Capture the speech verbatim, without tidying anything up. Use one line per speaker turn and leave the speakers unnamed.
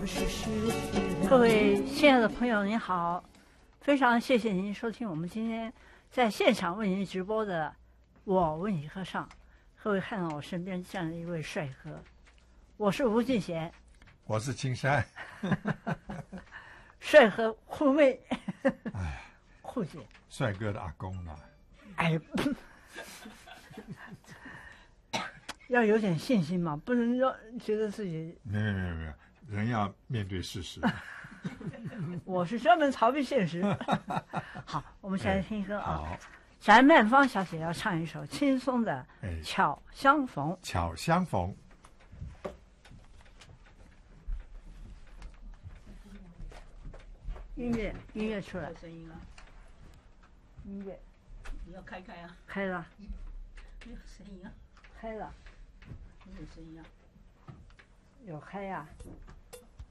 各位亲爱的朋友，您好，非常谢谢您收听我们今天在现场为您直播的《我为你歌唱》。各位看到我身边站着一位帅哥，我是吴俊贤，
我是青山，
帅哥酷妹，
哎，
酷姐，
帅哥的阿公啊，
哎，要有点信心嘛，不能让觉得自己
没有没有没有，人要面对事实。
我是专门逃避现实。好，我们先来听歌啊。
好，
翟曼芳小姐要唱一首轻松的
哎
《巧相逢》。
巧相逢，
音乐音乐出来
有，声音啊，
音乐
你要开开啊，
开了
没有声音啊，
开了，
没有声音啊，
有开呀、